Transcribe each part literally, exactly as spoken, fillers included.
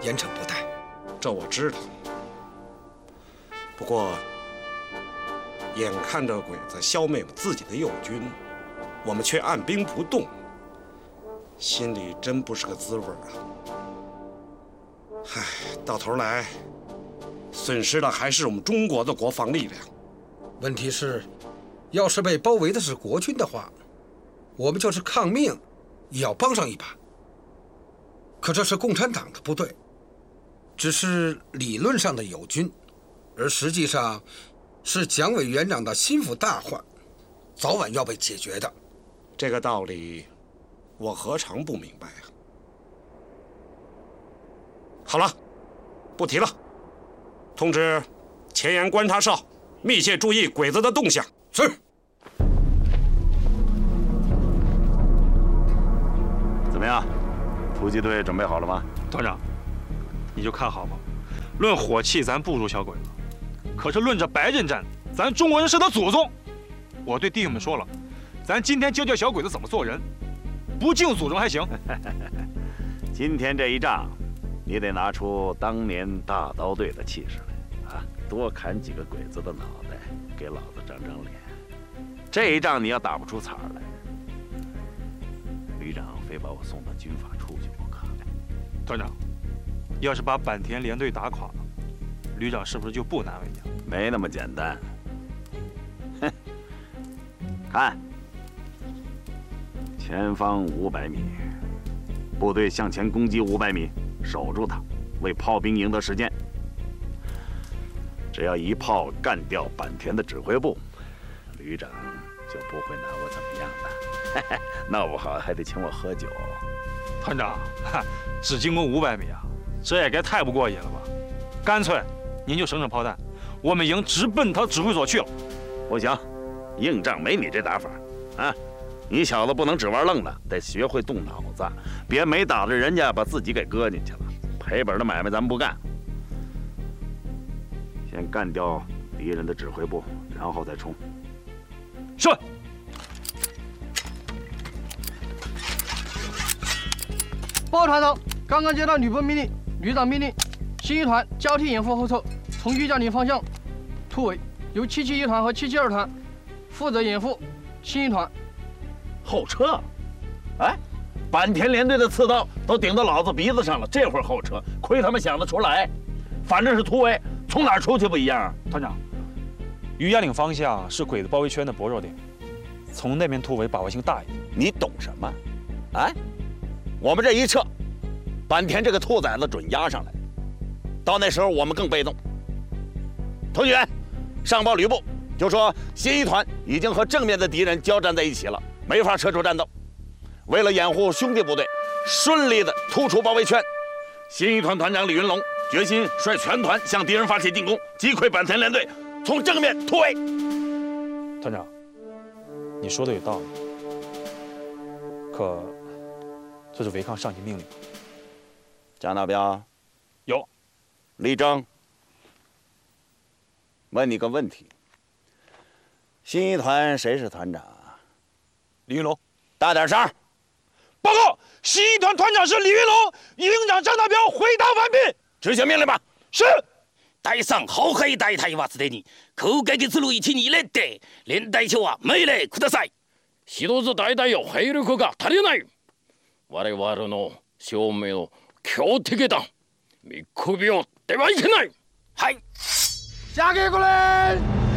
严惩不贷。 这我知道。不过，眼看着鬼子消灭自己的友军，我们却按兵不动，心里真不是个滋味啊！唉，到头来，损失的还是我们中国的国防力量。 问题是，要是被包围的是国军的话，我们就是抗命，也要帮上一把。可这是共产党的部队，只是理论上的友军，而实际上是蒋委员长的心腹大患，早晚要被解决的。 这个道理，我何尝不明白啊？好了，不提了。通知前沿观察哨，密切注意鬼子的动向。 是。 怎么样，突击队准备好了吗？ 团长，你就看好吧。论火器，咱不如小鬼子，可是论这白刃战，咱中国人是他祖宗。我对弟兄们说了，咱今天教教小鬼子怎么做人，不敬祖宗还行。 今天这一仗，你得拿出当年大刀队的气势来啊！多砍几个鬼子的脑袋，给老子长长脸。这一仗你要打不出彩来，旅长非把我送到军法处去不可。 团长，要是把坂田联队打垮了，旅长是不是就不难为你了？ 没那么简单。哼，看，前方五百米，部队向前攻击五百米，守住它，为炮兵赢得时间。只要一炮干掉坂田的指挥部，旅长就不会拿我怎么样的。闹不好还得请我喝酒。 团长，只进攻五百米啊，这也该太不过瘾了吧？干脆您就省省炮弹，我们营直奔他指挥所去了。 不行，硬仗没你这打法啊！你小子不能只玩愣的，得学会动脑子，别没打着人家把自己给搁进去了。赔本的买卖咱们不干。先干掉敌人的指挥部，然后再冲。 是。 报团长，刚刚接到旅部命令，旅长命令，新一团交替掩护后撤，从玉江岭方向突围，由七七一团和七七二团负责掩护新一团。 后撤？哎，坂田联队的刺刀都顶到老子鼻子上了，这会儿后撤，亏他们想得出来。反正是突围，从哪儿出去不一样啊？ 团长，余崖岭方向是鬼子包围圈的薄弱点，从那边突围把握性大一点。 你懂什么？啊？我们这一撤，坂田这个兔崽子准压上来，到那时候我们更被动。同学，上报旅部，就说新一团已经和正面的敌人交战在一起了，没法撤出战斗。为了掩护兄弟部队顺利的突出包围圈，新一团团长李云龙决心率全团向敌人发起进攻，击溃坂田联队，从正面突围。 团长，你说的有道理，可这是违抗上级命令。 蒋大彪， 有。 立正。问你个问题，新一团谁是团长啊？ 李云龙。 大点声。 报告，新一团团长是李云龙，营长张大彪回答完毕。 执行命令吧。 是。 大さん崩壊大隊はすでに攻撃する位置に入れて、連隊長は命令ください。一つ大隊を兵力が足りない。我々の正面を強敵だ。見くびってはいけない。はい。 下给过来。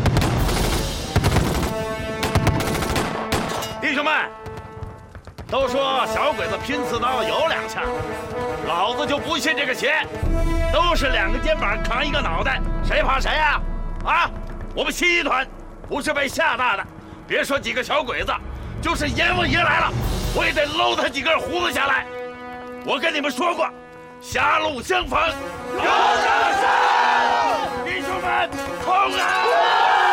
弟兄们，都说小鬼子拼刺刀有两下，老子就不信这个邪。都是两个肩膀扛一个脑袋，谁怕谁呀？啊！我们新一团不是被吓大的，别说几个小鬼子，就是阎王爷来了，我也得搂他几根胡子下来。我跟你们说过，狭路相逢有掌声，弟兄们，冲啊！